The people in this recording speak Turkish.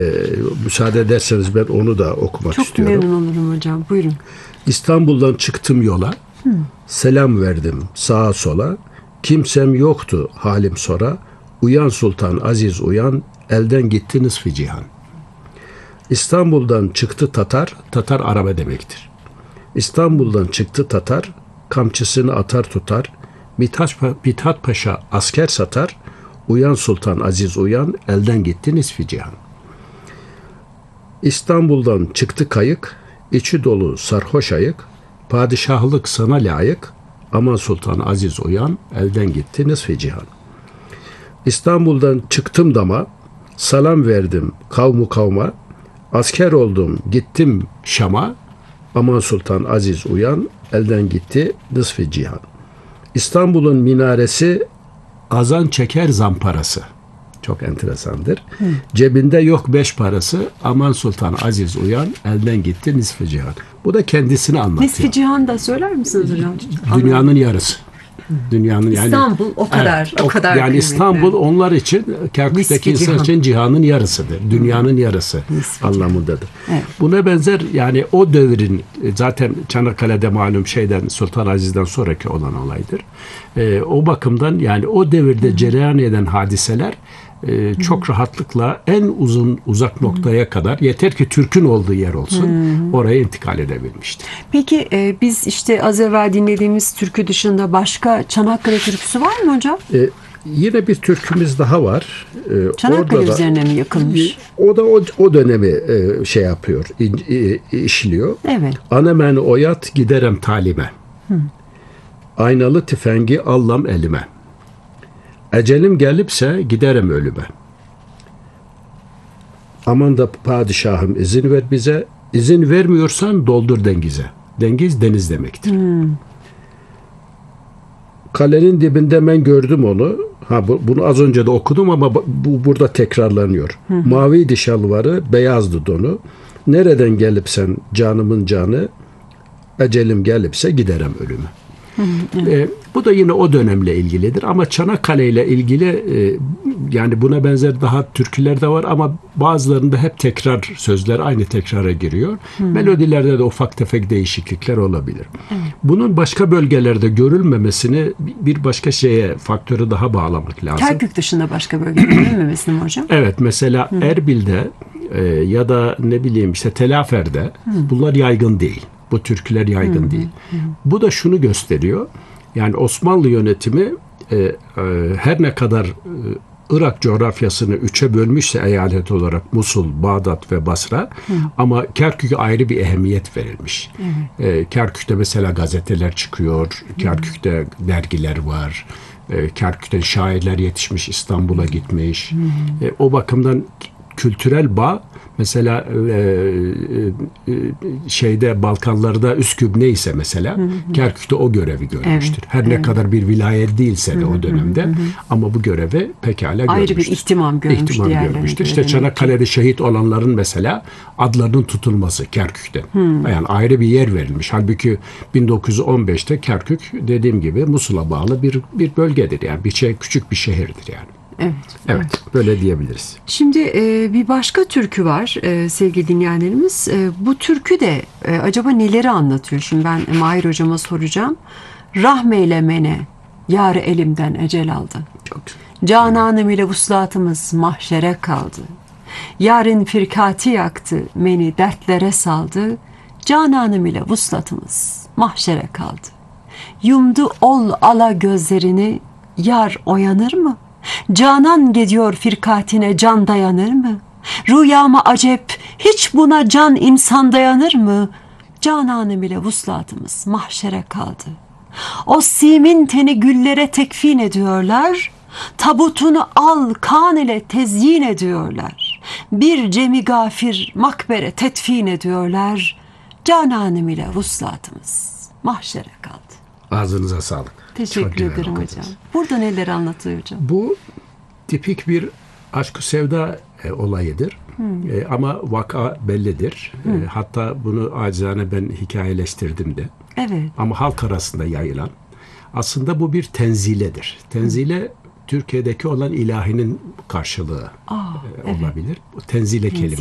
Müsaade ederseniz ben onu da okumak Çok istiyorum. memnun olurum hocam. Buyurun. İstanbul'dan çıktım yola, selam verdim sağa sola, kimsem yoktu halim sora, uyan sultan aziz uyan, elden gitti nısfı cihan. İstanbul'dan çıktı Tatar, Tatar araba demektir. İstanbul'dan çıktı Tatar, kamçısını atar tutar, Mithat Paşa asker satar, uyan sultan aziz uyan, elden gitti nisfi cihan. İstanbul'dan çıktı kayık, içi dolu sarhoş ayık, padişahlık sana layık, aman sultan aziz uyan, elden gitti nisfi cihan. İstanbul'dan çıktım dama, salam verdim kavmu kavma, asker oldum gittim Şam'a, aman sultan aziz uyan, elden gitti nisfi cihan. İstanbul'un minaresi azan çeker zamparası. Çok enteresandır. Cebinde yok 5 parası, aman sultan aziz uyan, elden gitti nisfi cihan. Bu da kendisini anlatıyor. Nisfi cihan da söyler misiniz hocam? Dünyanın yarısı. Dünyanın yani İstanbul o kadar, evet, o kadar yani kıymetli. İstanbul onlar için, Kerkük'teki insan için cihanın yarısıdır. Dünyanın yarısı anlamındadır. Evet. Buna benzer yani o devrin zaten Çanakkale'de malum Sultan Aziz'den sonraki olan olaydır. O bakımdan yani o devirde cereyan eden hadiseler çok rahatlıkla en uzak noktaya kadar, yeter ki Türk'ün olduğu yer olsun, oraya intikal edebilmiştir. Peki biz işte az evvel dinlediğimiz türkü dışında başka Çanakkale türküsü var mı hocam? Yine bir türkümüz daha var. Çanakkale üzerine mi yakılmış? O da o dönemi şey yapıyor, işliyor. Evet. Anemen oyat giderem talime. Aynalı tüfengi allam elime. Ecelim gelipse giderim ölüme. Aman da padişahım izin ver bize. İzin vermiyorsan doldur dengize. Dengiz deniz demektir. Kalenin dibinde ben gördüm onu. Bunu az önce de okudum ama bu burada tekrarlanıyor. Maviydi şalvarı, beyazdı donu. Nereden gelipsen canımın canı, ecelim gelipse giderem ölüme. Bu da yine o dönemle ilgilidir ama Çanakkale ile ilgili yani buna benzer daha türküler de var ama bazılarında hep tekrar sözler aynı tekrara giriyor. Melodilerde de ufak tefek değişiklikler olabilir. Bunun başka bölgelerde görülmemesini bir başka faktörü daha bağlamak lazım. Kerkük dışında başka bölgede görülmemesi mi hocam? Evet, mesela Erbil'de ya da ne bileyim işte Telafer'de bunlar yaygın değil. Bu türküler yaygın değil. Bu da şunu gösteriyor. Yani Osmanlı yönetimi her ne kadar Irak coğrafyasını 3'e bölmüşse eyalet olarak Musul, Bağdat ve Basra ama Kerkük'e ayrı bir ehemmiyet verilmiş. Kerkük'te mesela gazeteler çıkıyor. Kerkük'te dergiler var. Kerkük'ten şairler yetişmiş, İstanbul'a gitmiş. O bakımdan kültürel bağ mesela Balkanlarda Üsküp neyse mesela Kerkük'te o görevi görmüştür. Her ne kadar bir vilayet değilse de o dönemde ama bu görevi pekala görmüştür. Ayrı bir ihtimam görmüştür. İşte Çanakkale'de şehit olanların mesela adlarının tutulması Kerkük'te. Yani ayrı bir yer verilmiş. Halbuki 1915'te Kerkük dediğim gibi Musul'a bağlı bir bölgedir. Yani küçük bir şehirdir yani. Evet, böyle diyebiliriz. Şimdi bir başka türkü var sevgili dinleyenlerimiz. Bu türkü de acaba neleri anlatıyor? Şimdi ben Mahir hocama soracağım. Rahmeyle mene, yâr elimden ecel aldı. Çok güzel. Cananım ile vuslatımız mahşere kaldı. Yarın firkati yaktı, beni dertlere saldı. Cananım ile vuslatımız mahşere kaldı. Yumdu ol ala gözlerini, yar oyanır mı? Canan gidiyor firkatine, can dayanır mı? Rüyama acep, hiç buna can insan dayanır mı? Cananım ile vuslatımız mahşere kaldı. O simin teni güllere tekfin ediyorlar. Tabutunu al kan ile tezyin ediyorlar. Bir cemi gafir makbere tedfin ediyorlar. Cananım ile vuslatımız mahşere kaldı. Ağzınıza sağlık. Teşekkür ederim hocam. Burada neler anlatıyor hocam? Bu tipik bir aşk-ı sevda olayıdır. Ama vaka bellidir. Hatta bunu acizane ben hikayeleştirdim de. Evet. Ama halk arasında yayılan. Aslında bu bir tenziledir. Tenzile Türkiye'deki olan ilahinin karşılığı olabilir. Bu tenzile kelimesi.